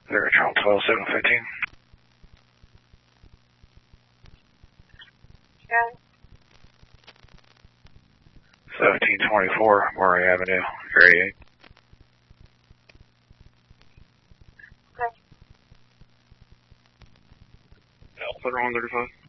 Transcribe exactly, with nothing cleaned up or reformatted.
Zero Charles twelve seven fifteen. Okay. Seventeen twenty four Murray Avenue, Area eight. Okay. Alpha one thirty five.